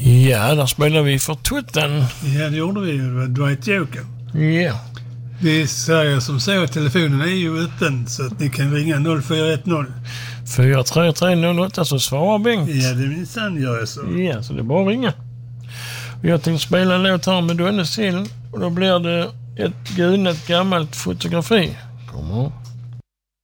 Ja, där spelade vi för Tutten. Ja, det gjorde vi ju. Det var Dwight Joker. Ja. Vi säger som så att telefonen är ju öppen så att ni kan ringa 0410. 43308 så svarar Bengt. Ja, det minsann gör jag så. Ja, så det är bara att ringa. Jag tänkte spela en låt här med Donne Sill och då blir det ett gulnat gammalt fotografi. Kommer.